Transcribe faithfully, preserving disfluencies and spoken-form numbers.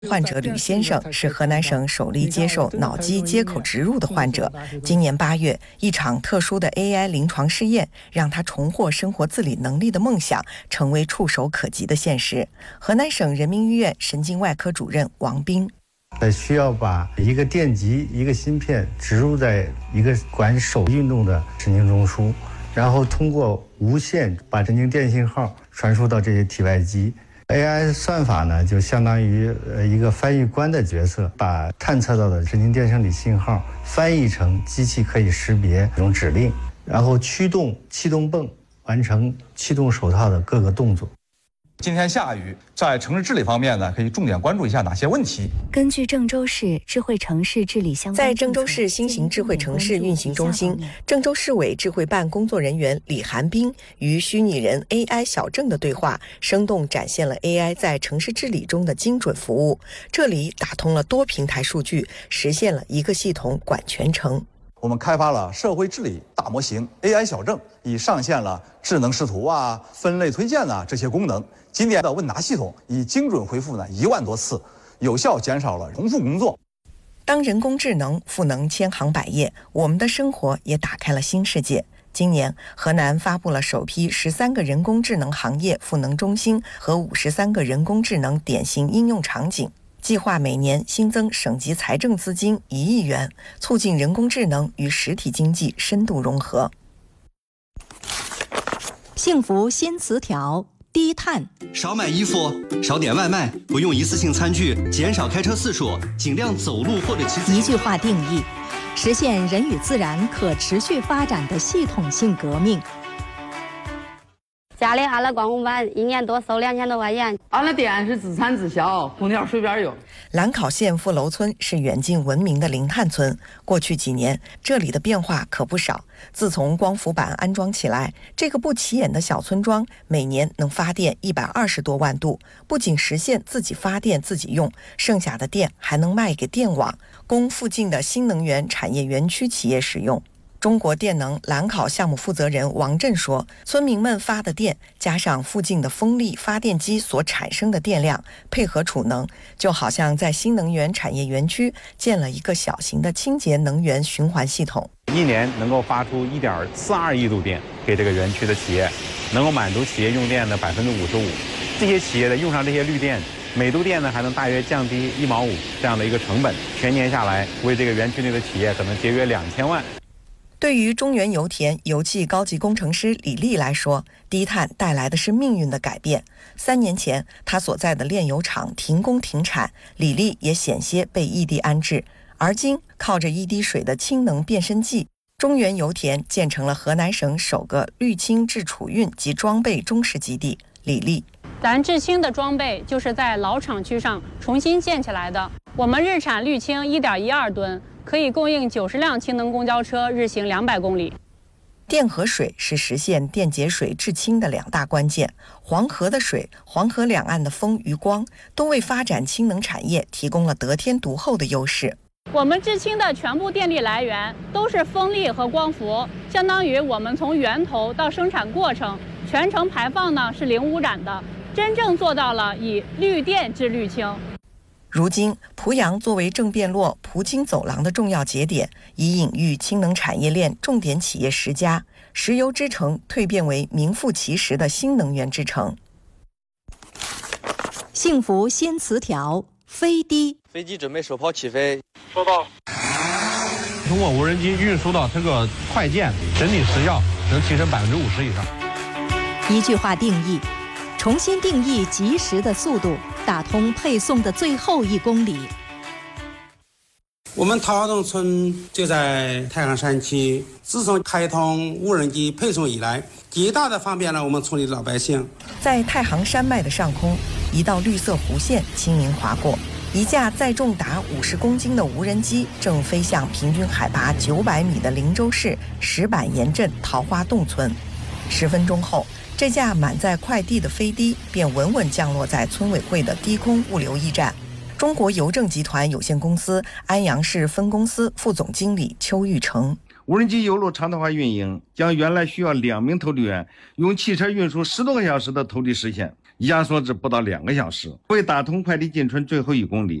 患者吕先生是河南省首例接受脑机接口植入的患者。今年八月，一场特殊的 A I 临床试验让他重获生活自理能力的梦想成为触手可及的现实。河南省人民医院神经外科主任王斌， 需要把一个电极、一个芯片植入在一个管手运动的神经中枢，然后通过无线把神经电信号传输到这些体外机。A I 算法呢，就相当于呃一个翻译官的角色，把探测到的神经电生理信号翻译成机器可以识别这种指令，然后驱动气动泵完成气动手套的各个动作。 今天下雨，在城市治理方面呢，可以重点关注一下哪些问题？ 根据郑州市智慧城市治理相关， 在郑州市新型智慧城市运行中心，郑州市委智慧办工作人员李寒冰与虚拟人 A I 小郑的对话，生动展现了 A I 在城市治理中的精准服务。这里打通了多平台数据，实现了一个系统管全程。 我们开发了社会治理大模型 A I 小郑，已上线了智能视图啊、分类推荐啊这些功能。今年的问答系统已精准回复呢一万多次，有效减少了重复工作。 当人工智能赋能千行百业，我们的生活也打开了新世界。今年，河南发布了首批十三个人工智能行业赋能中心和五十三个人工智能典型应用场景。计划每年新增省级财政资金一亿元，促进人工智能与实体经济深度融合。 幸福新词条：低碳， 少买衣服，少点外卖，不用一次性餐具，减少开车次数，尽量走路或者骑自行车。 一句话定义，实现人与自然可持续发展的系统性革命。 家里俺了光红板，一年多收两千多块钱。 俺的店是自产自销，空调随便用。 兰考县富楼村是远近闻名的零碳村，过去几年这里的变化可不少。自从光伏板安装起来，这个不起眼的小村庄每年能发电一百二十多万度，不仅实现自己发电自己用，剩下的电还能卖给电网，供附近的新能源产业园区企业使用。中国电能兰考项目负责人王震说，村民们发的电加上附近的风力发电机所产生的电量，配合储能，就好像在新能源产业园区建了一个小型的清洁能源循环系统。 一年能够发出一点四二亿度电给这个园区的企业，能够满足企业用电的百分之五十五。这些企业呢用上这些绿电，每度电呢还能大约降低一毛五这样的一个成本，全年下来为这个园区内的企业可能节约两千万。 对于中原油田油气高级工程师李丽来说，低碳带来的是命运的改变。三年前，他所在的炼油厂停工停产，李丽也险些被异地安置。而今，靠着一滴水的氢能变身剂，中原油田建成了河南省首个氯氢制储运及装备中式基地。李丽， 咱制氢的装备就是在老厂区上重新建起来的。我们日产氯氢 一点一二吨。可以供应九十辆氢能公交车日行两百公里。 电和水是实现电解水制氢的两大关键。黄河的水、黄河两岸的风与光，都为发展氢能产业提供了得天独厚的优势。 我们制氢的全部电力来源都是风力和光伏，相当于我们从源头到生产过程，全程排放呢是零污染的，真正做到了以绿电制绿氢。 如今，濮阳作为正汴洛濮京走廊的重要节点，已隐喻氢能产业链重点企业十家，石油之城蜕变为名副其实的新能源之城。 幸福新词条：飞低。 飞机准备首炮起飞。 收到。通过无人机运输到这个快件，整体时效能提升百分之五十以上。 一句话定义，重新定义及时的速度，打通配送的最后一公里。 我们桃花洞村就在太行山区，自从开通无人机配送以来，极大的方便了我们村里的老百姓。 在太行山脉的上空，一道绿色弧线轻盈划过，一架载重达五十公斤的无人机正飞向平均海拔九百米的灵州市石板岩镇桃花洞村。十分钟后，这架满载快递的飞机便稳稳降落在村委会的低空物流驿站。中国邮政集团有限公司安阳市分公司副总经理邱玉成， 无人机邮路常态化运营，将原来需要两名投递员用汽车运输十多个小时的投递实现， 压缩至不到两个小时。为打通快递进村最后一公里，